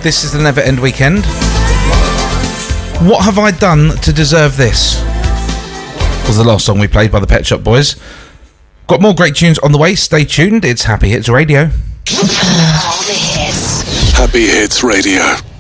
This is the Never End Weekend. What have I done to deserve this? Was the last song we played by the Pet Shop Boys. Got more great tunes on the way. Stay tuned. It's Happy Hits Radio. Happy Hits Radio.